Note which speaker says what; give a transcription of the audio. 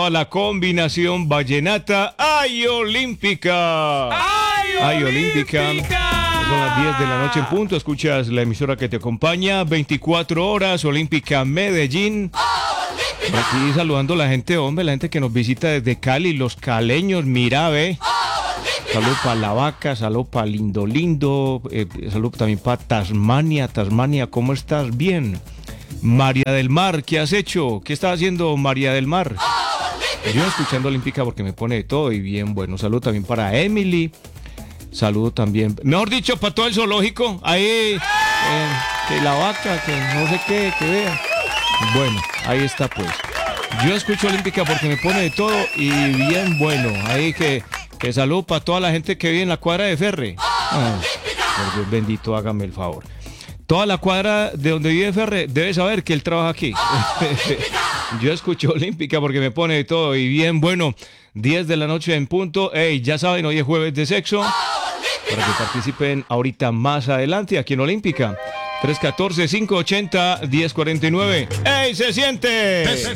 Speaker 1: toda la combinación vallenata. ¡Ay, Olímpica! ¡Ay, Olímpica! Son las 10 de la noche en punto. Escuchas la emisora que te acompaña. 24 horas, Olímpica Medellín. Por aquí saludando a la gente, hombre, la gente que nos visita desde Cali, los caleños, mira, ve. Salud para La Vaca, salud para Lindo Lindo, salud también para Tasmania. Tasmania, ¿cómo estás? Bien. María del Mar, ¿qué has hecho? ¿Qué estás haciendo, María del Mar? Yo escuchando Olímpica porque me pone de todo y bien, bueno, salud también para Emily. Saludo también, mejor dicho, para todo el zoológico, ahí, que La Vaca, que no sé qué, que vea. Bueno, ahí está pues. Yo escucho Olímpica porque me pone de todo y bien bueno. Ahí que salud para toda la gente que vive en la cuadra de Ferre. Por Dios bendito, hágame el favor. Toda la cuadra de donde vive Ferre debe saber que él trabaja aquí. Yo escucho Olímpica porque me pone de todo y bien bueno. 10 de la noche en punto. Ey, ya saben, hoy es jueves de sexo. Para que participen ahorita más adelante aquí en Olímpica. 314-580-1049. ¡Ey, se siente!